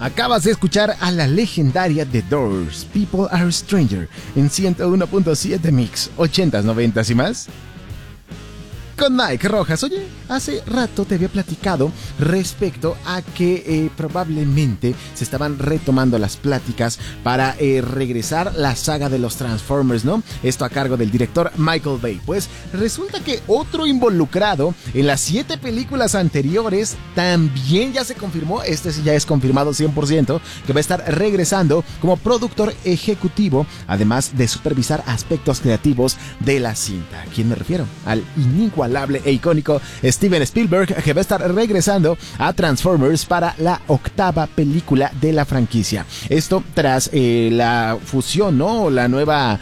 Acabas de escuchar a la legendaria The Doors, People Are Stranger, en 101.7 Mix, 80s, 90s y más. Con Mike Rojas. Oye, hace rato te había platicado respecto a que probablemente se estaban retomando las pláticas para regresar la saga de los Transformers, ¿no? Esto a cargo del director Michael Bay. Pues resulta que otro involucrado en las 7 películas anteriores también ya se confirmó, este ya es confirmado 100%, que va a estar regresando como productor ejecutivo, además de supervisar aspectos creativos de la cinta. ¿A quién me refiero? Al inigualable e icónico Steven Spielberg, que va a estar regresando a Transformers para la 8ª película de la franquicia. Esto tras la fusión, ¿no? La nueva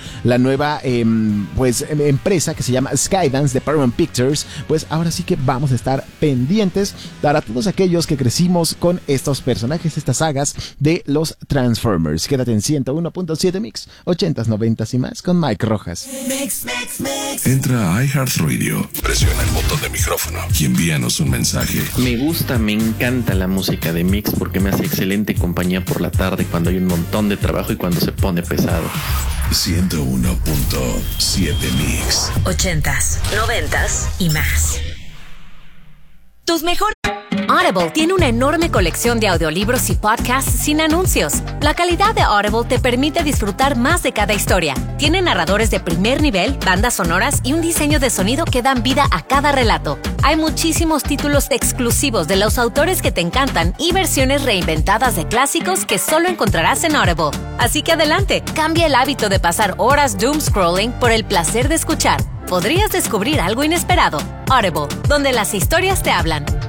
empresa que se llama Skydance de Paramount Pictures. Pues ahora sí que vamos a estar pendientes para todos aquellos que crecimos con estos personajes, estas sagas de los Transformers. Quédate en 101.7 Mix, 80s, 90s y más con Mike Rojas. Mix. Entra a iHeartRadio, presiona el botón de micrófono y envíanos un mensaje. Me encanta la música de Mix porque me hace excelente compañía por la tarde cuando hay un montón de trabajo y cuando se pone pesado. 101.7 Mix. 80s, 90s y más. Tus mejores. Audible tiene una enorme colección de audiolibros y podcasts sin anuncios. La calidad de Audible te permite disfrutar más de cada historia. Tiene narradores de primer nivel, bandas sonoras y un diseño de sonido que dan vida a cada relato. Hay muchísimos títulos exclusivos de los autores que te encantan y versiones reinventadas de clásicos que solo encontrarás en Audible. Así que adelante, cambia el hábito de pasar horas doom scrolling por el placer de escuchar. Podrías descubrir algo inesperado. Audible, donde las historias te hablan.